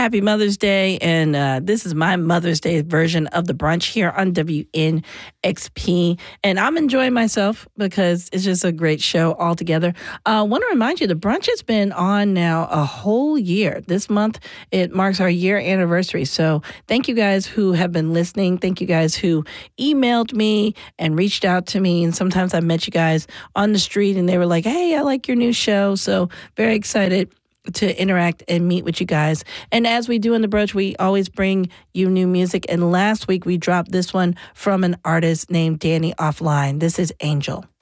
Happy Mother's Day, and this is my Mother's Day version of the brunch here on WNXP, and I'm enjoying myself because it's just a great show altogether. I want to remind you, the brunch has been on now a whole year. This month, it marks our year anniversary, so thank you guys who have been listening. Thank you guys who emailed me and reached out to me, and sometimes I met you guys on the street, and they were like, hey, I like your new show, so very excited to interact and meet with you guys. And as we do in the brunch, we always bring you new music. And last week we dropped this one from an artist named Danny Offline. This is Angel.